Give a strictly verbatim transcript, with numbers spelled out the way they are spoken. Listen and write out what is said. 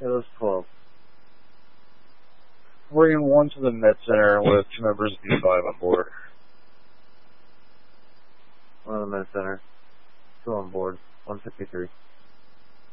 It was twelve. Bringing one to the med center with two members of B five on board. One on the med center. Two on board. one fifty-three.